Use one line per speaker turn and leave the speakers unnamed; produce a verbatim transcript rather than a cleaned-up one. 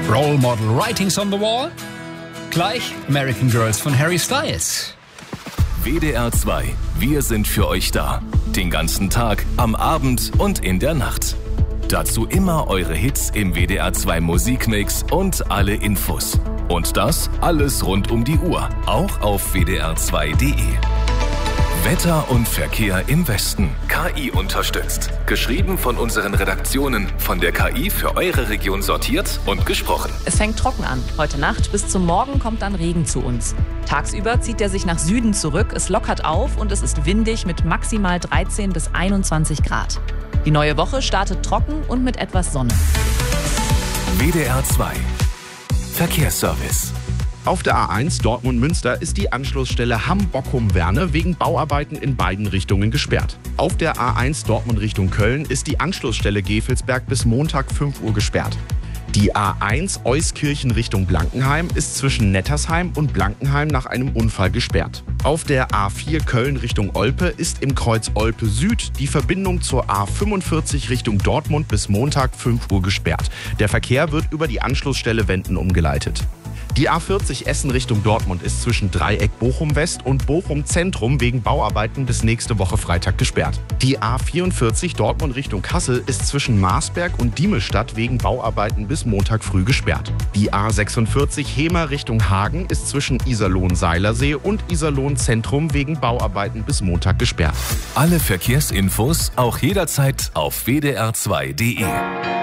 Role Model Writings on the Wall? Gleich American Girls von Harry Styles.
W D R zwei. Wir sind für euch da. Den ganzen Tag, am Abend und in der Nacht. Dazu immer eure Hits im W D R zwei Musikmix und alle Infos. Und das alles rund um die Uhr, auch auf w d r zwei punkt d e. Wetter und Verkehr im Westen. K I unterstützt. Geschrieben von unseren Redaktionen, von der K I für eure Region sortiert und gesprochen.
Es fängt trocken an. Heute Nacht bis zum Morgen kommt dann Regen zu uns. Tagsüber zieht er sich nach Süden zurück, es lockert auf und es ist windig mit maximal dreizehn bis einundzwanzig Grad. Die neue Woche startet trocken und mit etwas Sonne.
W D R zwei. Verkehrsservice.
Auf der A eins Dortmund-Münster ist die Anschlussstelle Hamm-Bockum-Werne wegen Bauarbeiten in beiden Richtungen gesperrt. Auf der A eins Dortmund Richtung Köln ist die Anschlussstelle Gevelsberg bis Montag fünf Uhr gesperrt. Die A eins Euskirchen Richtung Blankenheim ist zwischen Nettersheim und Blankenheim nach einem Unfall gesperrt. Auf der A vier Köln Richtung Olpe ist im Kreuz Olpe Süd die Verbindung zur A fünfundvierzig Richtung Dortmund bis Montag fünf Uhr gesperrt. Der Verkehr wird über die Anschlussstelle Wenden umgeleitet. Die A vierzig Essen Richtung Dortmund ist zwischen Dreieck Bochum West und Bochum Zentrum wegen Bauarbeiten bis nächste Woche Freitag gesperrt. Die A vierundvierzig Dortmund Richtung Kassel ist zwischen Marsberg und Diemelstadt wegen Bauarbeiten bis Montag früh gesperrt. Die A sechsundvierzig Hemer Richtung Hagen ist zwischen Iserlohn-Seilersee und Iserlohn Zentrum wegen Bauarbeiten bis Montag gesperrt.
Alle Verkehrsinfos auch jederzeit auf w d r zwei punkt d e.